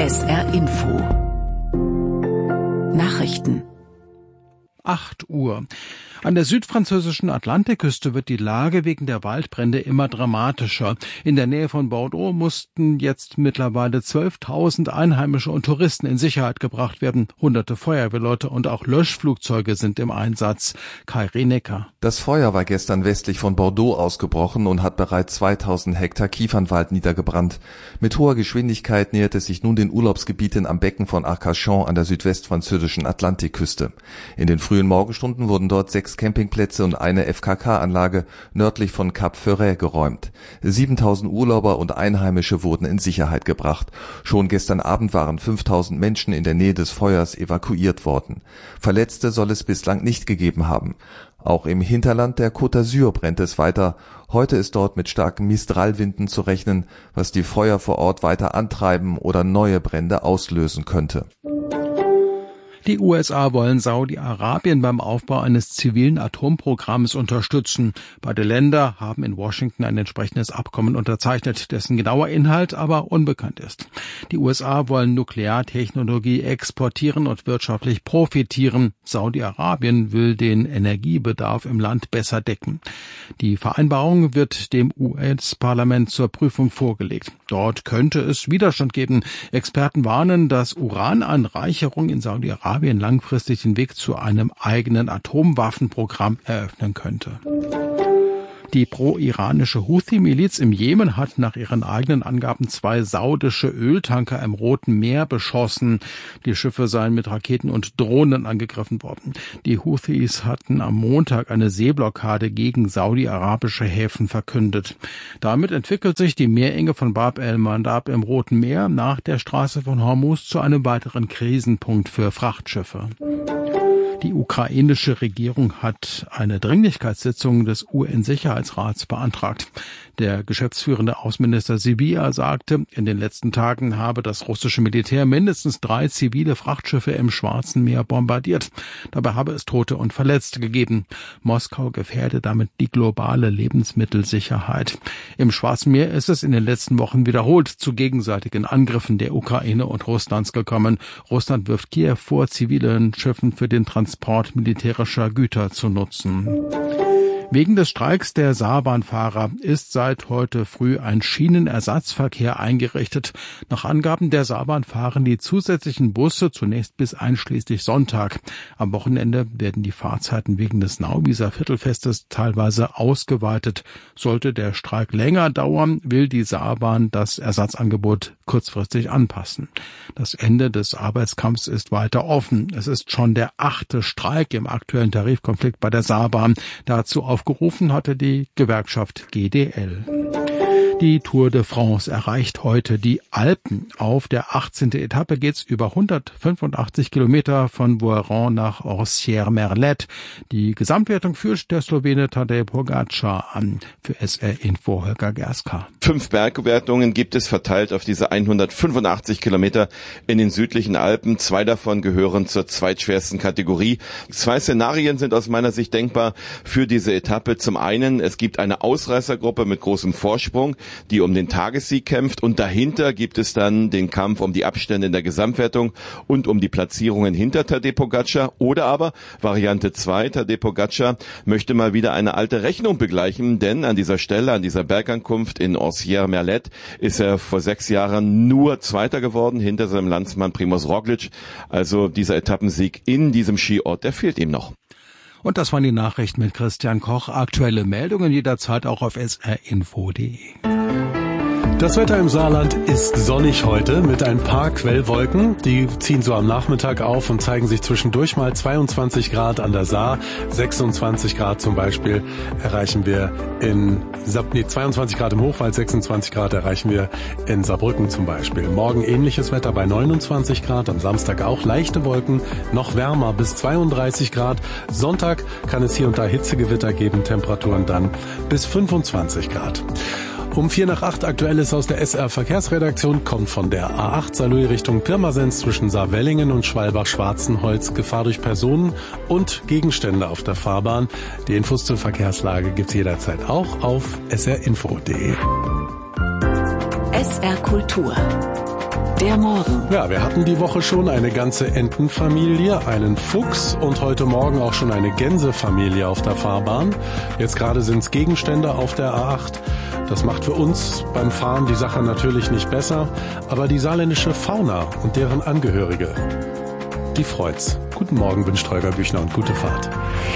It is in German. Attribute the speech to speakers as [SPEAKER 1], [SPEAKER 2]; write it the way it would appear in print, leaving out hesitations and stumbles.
[SPEAKER 1] SR Info Nachrichten
[SPEAKER 2] 8 Uhr. An der südfranzösischen Atlantikküste wird die Lage wegen der Waldbrände immer dramatischer. In der Nähe von Bordeaux mussten jetzt mittlerweile 12.000 Einheimische und Touristen in Sicherheit gebracht werden. Hunderte Feuerwehrleute und auch Löschflugzeuge sind im Einsatz. Kai Rinecker.
[SPEAKER 3] Das Feuer war gestern westlich von Bordeaux ausgebrochen und hat bereits 2000 Hektar Kiefernwald niedergebrannt. Mit hoher Geschwindigkeit nähert es sich nun den Urlaubsgebieten am Becken von Arcachon an der südwestfranzösischen Atlantikküste. In den frühen Morgenstunden wurden dort 6 Campingplätze und eine FKK-Anlage nördlich von Cap Ferret geräumt. 7000 Urlauber und Einheimische wurden in Sicherheit gebracht. Schon gestern Abend waren 5000 Menschen in der Nähe des Feuers evakuiert worden. Verletzte soll es bislang nicht gegeben haben. Auch im Hinterland der Côte d'Azur brennt es weiter. Heute ist dort mit starken Mistralwinden zu rechnen, was die Feuer vor Ort weiter antreiben oder neue Brände auslösen könnte.
[SPEAKER 2] Die USA wollen Saudi-Arabien beim Aufbau eines zivilen Atomprogramms unterstützen. Beide Länder haben in Washington ein entsprechendes Abkommen unterzeichnet, dessen genauer Inhalt aber unbekannt ist. Die USA wollen Nukleartechnologie exportieren und wirtschaftlich profitieren. Saudi-Arabien will den Energiebedarf im Land besser decken. Die Vereinbarung wird dem US-Parlament zur Prüfung vorgelegt. Dort könnte es Widerstand geben. Experten warnen, dass Urananreicherung in Saudi-Arabien langfristig den Weg zu einem eigenen Atomwaffenprogramm eröffnen könnte. Die pro-iranische Houthi-Miliz im Jemen hat nach ihren eigenen Angaben 2 saudische Öltanker im Roten Meer beschossen. Die Schiffe seien mit Raketen und Drohnen angegriffen worden. Die Houthis hatten am Montag eine Seeblockade gegen saudi-arabische Häfen verkündet. Damit entwickelt sich die Meerenge von Bab el-Mandab im Roten Meer nach der Straße von Hormuz zu einem weiteren Krisenpunkt für Frachtschiffe. Die ukrainische Regierung hat eine Dringlichkeitssitzung des UN-Sicherheitsrats beantragt. Der geschäftsführende Außenminister Sybiha sagte, in den letzten Tagen habe das russische Militär mindestens 3 zivile Frachtschiffe im Schwarzen Meer bombardiert. Dabei habe es Tote und Verletzte gegeben. Moskau gefährde damit die globale Lebensmittelsicherheit. Im Schwarzen Meer ist es in den letzten Wochen wiederholt zu gegenseitigen Angriffen der Ukraine und Russlands gekommen. Russland wirft Kiew vor, zivilen Schiffen für den Transport militärischer Güter zu nutzen. Wegen des Streiks der Saarbahnfahrer ist seit heute früh ein Schienenersatzverkehr eingerichtet. Nach Angaben der Saarbahn fahren die zusätzlichen Busse zunächst bis einschließlich Sonntag. Am Wochenende werden die Fahrzeiten wegen des Nauwieser Viertelfestes teilweise ausgeweitet. Sollte der Streik länger dauern, will die Saarbahn das Ersatzangebot kurzfristig anpassen. Das Ende des Arbeitskampfs ist weiter offen. Es ist schon der 8. Streik im aktuellen Tarifkonflikt bei der Saarbahn. Dazu aufgerufen hatte die Gewerkschaft GDL. Die Tour de France erreicht heute die Alpen. Auf der 18. Etappe geht's über 185 Kilometer von Voiron nach Orsières-Merlet. Die Gesamtwertung führt der Slowene Tadej Pogačar an. Für SR Info Holger Gerska.
[SPEAKER 4] 5 Bergwertungen gibt es verteilt auf diese 185 Kilometer in den südlichen Alpen. 2 davon gehören zur zweitschwersten Kategorie. 2 Szenarien sind aus meiner Sicht denkbar für diese Etappe. Zum einen, es gibt eine Ausreißergruppe mit großem Vorsprung, die um den Tagessieg kämpft, und dahinter gibt es dann den Kampf um die Abstände in der Gesamtwertung und um die Platzierungen hinter Tadej Pogačar. Oder aber Variante 2, Tadej Pogačar möchte mal wieder eine alte Rechnung begleichen, denn an dieser Stelle, an dieser Bergankunft in Orsières-Merlet ist er vor 6 Jahren nur Zweiter geworden, hinter seinem Landsmann Primož Roglič. Also dieser Etappensieg in diesem Skiort, der fehlt ihm noch.
[SPEAKER 2] Und das waren die Nachrichten mit Christian Koch. Aktuelle Meldungen jederzeit auch auf srinfo.de.
[SPEAKER 5] Das Wetter im Saarland ist sonnig heute mit ein paar Quellwolken. Die ziehen so am Nachmittag auf und zeigen sich zwischendurch mal 22 Grad an der Saar. 26 Grad zum Beispiel erreichen wir 22 Grad im Hochwald, 26 Grad erreichen wir in Saarbrücken zum Beispiel. Morgen ähnliches Wetter bei 29 Grad, am Samstag auch leichte Wolken, noch wärmer bis 32 Grad. Sonntag kann es hier und da Hitzegewitter geben, Temperaturen dann bis 25 Grad. Um 7:45 Aktuelles aus der SR Verkehrsredaktion kommt von der A8 Saarlouis Richtung Pirmasens zwischen Saarwellingen und Schwalbach-Schwarzenholz Gefahr durch Personen und Gegenstände auf der Fahrbahn. Die Infos zur Verkehrslage gibt's jederzeit auch auf srinfo.de.
[SPEAKER 1] SR Kultur Der Morgen.
[SPEAKER 5] Ja, wir hatten die Woche schon eine ganze Entenfamilie, einen Fuchs und heute Morgen auch schon eine Gänsefamilie auf der Fahrbahn. Jetzt gerade sind es Gegenstände auf der A8. Das macht für uns beim Fahren die Sache natürlich nicht besser, aber die saarländische Fauna und deren Angehörige, die freut's. Guten Morgen wünscht Holger Büchner und gute Fahrt.